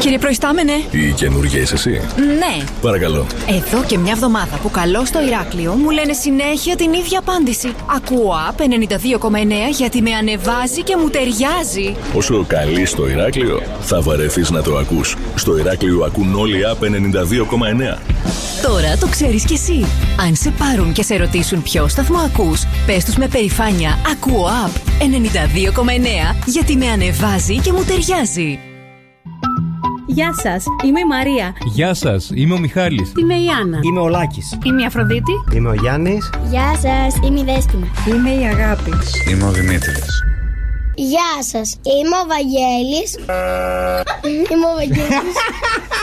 Κύριε Προϊστάμενε. Η καινούργια είσαι εσύ? Ναι. Παρακαλώ. Εδώ και μια εβδομάδα που καλώ στο Ηράκλειο μου λένε συνέχεια την ίδια απάντηση. Ακούω ΑΠ 92,9 γιατί με ανεβάζει και μου ταιριάζει. Όσο καλεί στο Ηράκλειο, θα βαρεθείς να το ακούς. Στο Ηράκλειο ακούν όλοι ΑΠ 92,9. Τώρα το ξέρεις κι εσύ. Αν σε πάρουν και σε ρωτήσουν ποιο σταθμό ακούς, πες τους με περηφάνεια ακούω ΑΠ 92,9 γιατί με ανεβάζει και μου ταιριάζει. Γεια σας, είμαι η Μαρία. Γεια σας, είμαι ο Μιχάλης. Είμαι η Άννα. Είμαι ο Λάκης. Είμαι η Αφροδίτη. Είμαι ο Γιάννης. Γεια σας, είμαι η Δέστηνα. Είμαι η Αγάπη. Είμαι ο Δημήτρης. Γεια σας, είμαι ο Βαγγέλης. Είμαι ο Βαγγέλης.